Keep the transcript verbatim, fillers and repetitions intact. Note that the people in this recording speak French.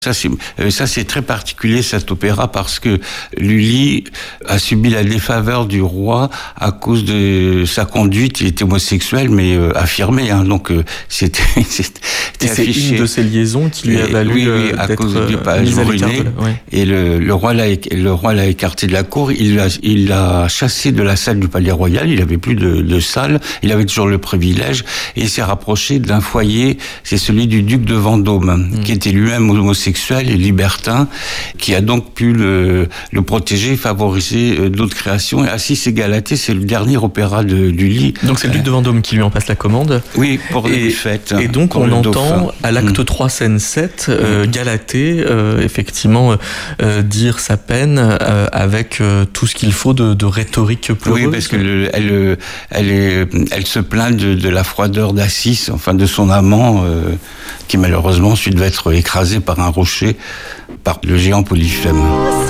Ça c'est, ça c'est très particulier cet opéra parce que Lully a subi la défaveur du roi à cause de sa conduite. Il était homosexuel mais euh, affirmé, hein, donc euh, c'était, c'était et c'est affiché. Une de ces liaisons qui lui a valu oui, oui, à cause du page ruiné. Ouais. Et le, le roi l'a le roi l'a écarté de la cour. Il l'a il l'a chassé de la salle du Palais Royal. Il avait plus de, de salle. Il avait toujours le privilège et il s'est rapproché d'un foyer. C'est celui du duc de Vendôme, mmh. qui était lui-même homosexuel et libertin, qui a donc pu le, le protéger, favoriser d'autres créations. Et Assis et Galatée, c'est le dernier opéra de Lully. Donc c'est le duc de Vendôme qui lui en passe la commande. Oui, pour et, les fêtes. Et donc on entend à l'acte mmh. trois, scène sept, euh, Galatée, euh, effectivement, euh, dire sa peine euh, avec euh, tout ce qu'il faut de, de rhétorique pleureuse. Oui, parce qu'elle elle, elle, est, elle se plaint de, de la froideur d'Assis, enfin de son amant, euh, qui malheureusement ensuite va être écrasé par un rocher par le géant Polyphème.